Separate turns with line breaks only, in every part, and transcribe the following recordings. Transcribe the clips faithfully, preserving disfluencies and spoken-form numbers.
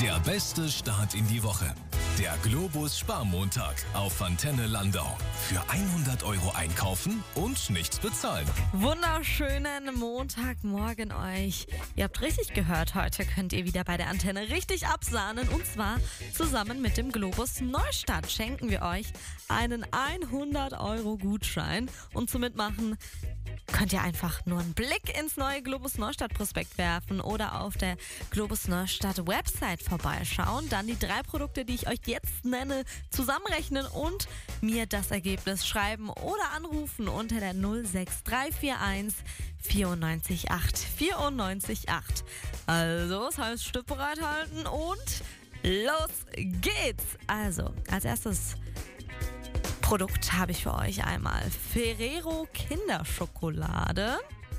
Der beste Start in die Woche. Der Globus Sparmontag auf Antenne Landau. Für hundert Euro einkaufen und nichts bezahlen.
Wunderschönen Montagmorgen euch. Ihr habt richtig gehört, heute könnt ihr wieder bei der Antenne richtig absahnen. Und zwar zusammen mit dem Globus Neustadt schenken wir euch einen hundert Euro Gutschein. Und zum Mitmachen könnt ihr einfach nur einen Blick ins neue Globus Neustadt Prospekt werfen oder auf der Globus Neustadt Website vorbeischauen. Dann die drei Produkte, die ich euch jetzt nenne, zusammenrechnen und mir das Ergebnis schreiben oder anrufen unter der null sechs drei vier eins vierundneunzig acht vierundneunzig acht. Also, das heißt, Stift bereithalten und los geht's. Also, als erstes Produkt habe ich für euch einmal Ferrero Kinderschokolade.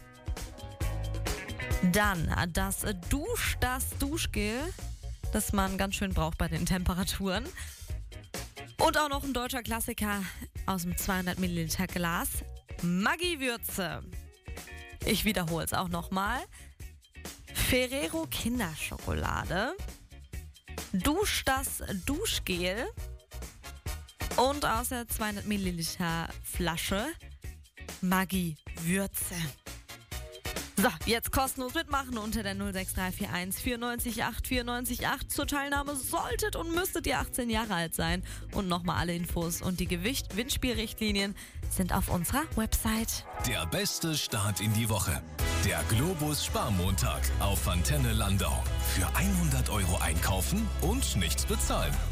Dann das Dusch, das Duschgel, das man ganz schön braucht bei den Temperaturen. Und auch noch ein deutscher Klassiker aus dem zweihundert Milliliter Glas, Maggi-Würze. Ich wiederhole es auch nochmal. Ferrero Kinderschokolade, Dusch, das Duschgel und aus der zweihundert Milliliter Flasche Maggi-Würze. So, jetzt kostenlos mitmachen unter der null sechs drei vier eins vierundneunzig acht vierundneunzig acht. Zur Teilnahme solltet und müsstet ihr achtzehn Jahre alt sein. Und nochmal alle Infos und die Gewicht-Windspielrichtlinien sind auf unserer Website.
Der beste Start in die Woche. Der Globus Sparmontag auf Antenne Landau. Für hundert Euro einkaufen und nichts bezahlen.